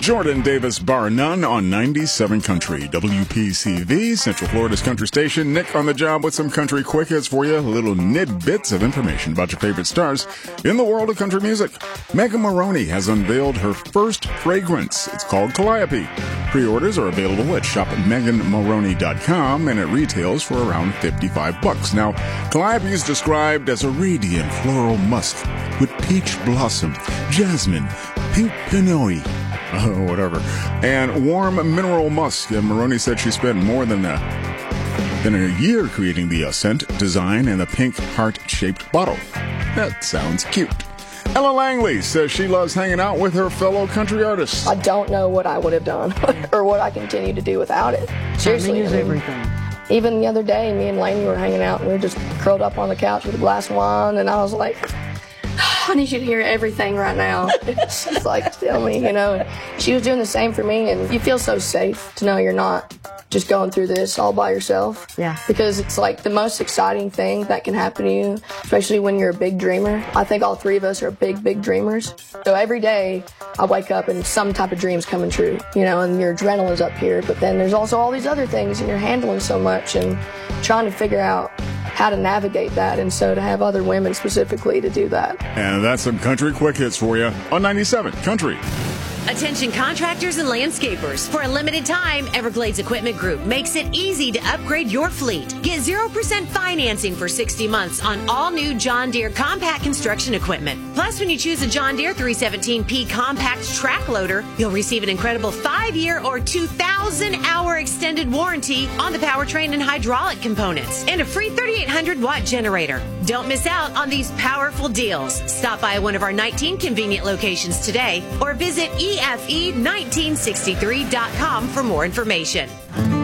Jordan Davis, bar none, on 97 Country. WPCV, Central Florida's country station. Nick on the job with some country quick hits for you. Little nidbits of information about your favorite stars in the world of country music. Megan Moroney has unveiled her first fragrance. It's called Calliope. Pre-orders are available at shopmeganmoroney.com, and it retails for around $55. Now, Calliope is described as a radiant floral musk with peach blossom, jasmine, pink pinot, whatever, and warm mineral musk. And Moroney said she spent more than a year creating the scent, design, and the pink heart-shaped bottle. That sounds cute. Ella Langley says she loves hanging out with her fellow country artists. I don't know what I would have done or what I continue to do without it. Seriously. Timing is everything. Even the other day, me and Lainey were hanging out, and we were just curled up on the couch with a glass of wine, and I was like, I need you to hear everything right now. She's like, tell me, you know. And she was doing the same for me, and you feel so safe to know you're not just going through this all by yourself. Yeah. Because it's like the most exciting thing that can happen to you, especially when you're a big dreamer. I think all three of us are big, big dreamers. So every day I wake up and some type of dream's coming true, you know, and your adrenaline's up here. But then there's also all these other things, and you're handling so much and trying to figure out how to navigate that, and so to have other women specifically to do that. And that's some country quick hits for you on 97 Country. Attention contractors and landscapers. For a limited time, Everglades Equipment Group makes it easy to upgrade your fleet. Get 0% financing for 60 months on all new John Deere compact construction equipment. Plus, when you choose a John Deere 317P compact track loader, you'll receive an incredible 5-year or 2,000-hour extended warranty on the powertrain and hydraulic components, and a free 3,800-watt generator. Don't miss out on these powerful deals. Stop by one of our 19 convenient locations today, or visit EFE1963.com for more information.